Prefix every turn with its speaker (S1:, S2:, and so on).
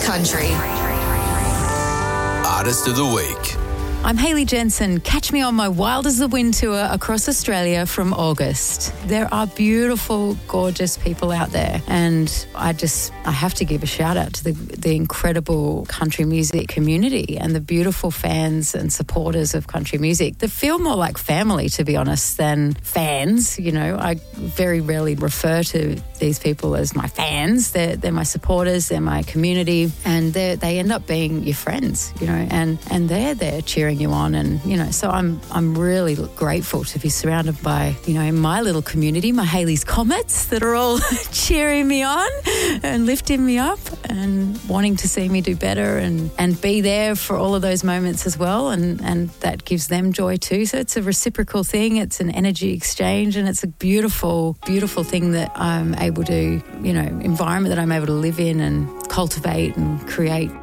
S1: Country.
S2: Artist of the Week.
S3: I'm Hayley Jensen. Catch me on my Wild as the Wind tour across Australia from August. There are beautiful, gorgeous people out there. And I have to give a shout out to the incredible country music community and the beautiful fans and supporters of country music that feel more like family, to be honest, than fans. You know, I very rarely refer to these people as my fans. They're my supporters, they're my community, and they end up being your friends, you know, and they're there cheering you on. And, you know, so I'm really grateful to be surrounded by, you know, my little community, my Hayley's Comets that are all cheering me on and lifting me up and wanting to see me do better and be there for all of those moments as well. And that gives them joy too. So it's a reciprocal thing. It's an energy exchange, and it's a beautiful, beautiful thing that I'm able to, you know, environment that I'm able to live in and cultivate and create